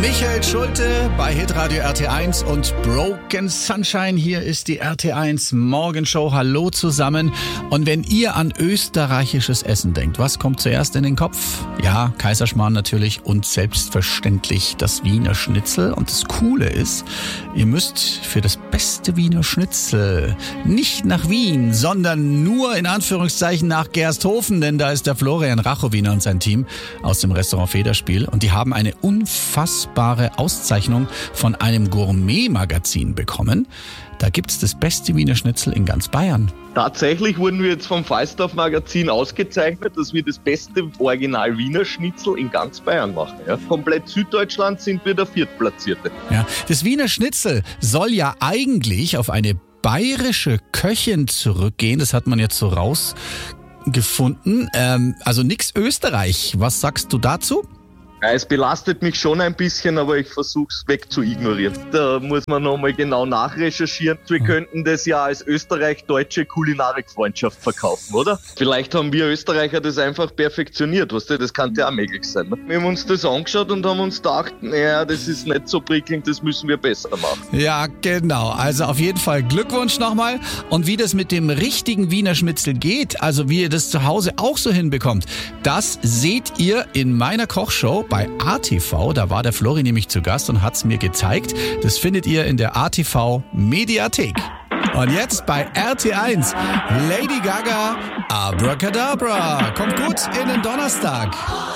Michael Schulte bei Hitradio RT1 und Broken Sunshine. Hier ist die RT1 Morgenshow. Hallo zusammen. Und wenn ihr an österreichisches Essen denkt, was kommt zuerst in den Kopf? Ja, Kaiserschmarrn natürlich und selbstverständlich das Wiener Schnitzel. Und das Coole ist, ihr müsst für das beste Wiener Schnitzel nicht nach Wien, sondern nur in Anführungszeichen nach Gersthofen, denn da ist der Florian Rachowiner und sein Team aus dem Restaurant Federspiel und die haben eine unfassbare Auszeichnung von einem Gourmet-Magazin bekommen. Da gibt's das beste Wiener Schnitzel in ganz Bayern. Tatsächlich wurden wir jetzt vom Falstaff-Magazin ausgezeichnet, dass wir das beste Original Wiener Schnitzel in ganz Bayern machen. Ja. Komplett Süddeutschland sind wir der Viertplatzierte. Ja, das Wiener Schnitzel soll ja eigentlich auf eine bayerische Köchin zurückgehen. Das hat man jetzt so rausgefunden. Also nix Österreich. Was sagst du dazu? Ja, es belastet mich schon ein bisschen, aber ich versuche es wegzuignorieren. Da muss man nochmal genau nachrecherchieren. Wir könnten das ja als österreich-deutsche Kulinarikfreundschaft verkaufen, oder? Vielleicht haben wir Österreicher das einfach perfektioniert, weißt du? Das kann ja auch möglich sein. Ne? Wir haben uns das angeschaut und haben uns gedacht, naja, das ist nicht so prickelnd, das müssen wir besser machen. Ja, genau. Also auf jeden Fall Glückwunsch nochmal. Und wie das mit dem richtigen Wiener Schnitzel geht, also wie ihr das zu Hause auch so hinbekommt, das seht ihr in meiner Kochshow bei ATV. Da war der Flori nämlich zu Gast und hat's mir gezeigt. Das findet ihr in der ATV Mediathek. Und jetzt bei RT1 Lady Gaga, Abracadabra. Kommt gut in den Donnerstag.